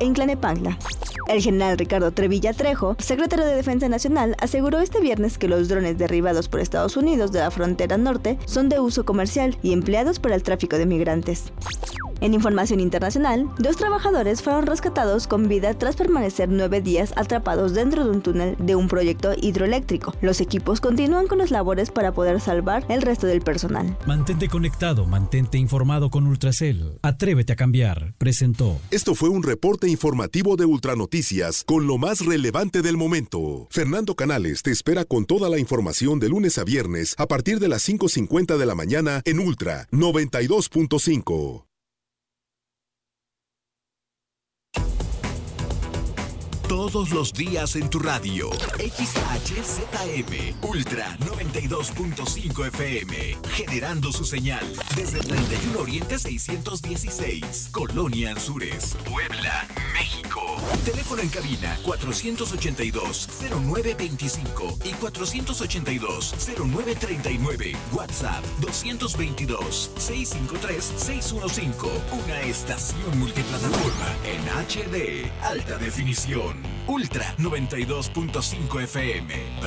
en Tlalnepantla. El general Ricardo Trevilla Trejo, secretario de Defensa Nacional, aseguró este viernes que los drones derribados por Estados Unidos de la frontera norte son de uso comercial y empleados para el tráfico de migrantes. En información internacional, 2 trabajadores fueron rescatados con vida tras permanecer 9 días atrapados dentro de un túnel de un proyecto hidroeléctrico. Los equipos continúan con las labores para poder salvar el resto del personal. Mantente conectado, mantente informado con Ultracel. Atrévete a cambiar, presentó. Esto fue un reporte informativo de Ultranoticias con lo más relevante del momento. Fernando Canales te espera con toda la información de lunes a viernes a partir de las 5:50 de la mañana en Ultra 92.5. Todos los días en tu radio. XHZM Ultra 92.5 FM. Generando su señal desde 31 Oriente 616. Colonia Anzures, Puebla, México. Teléfono en cabina 482-0925 y 482-0939. WhatsApp 222-653-615. Una estación multiplataforma en HD. Alta definición. Ultra 92.5 FM.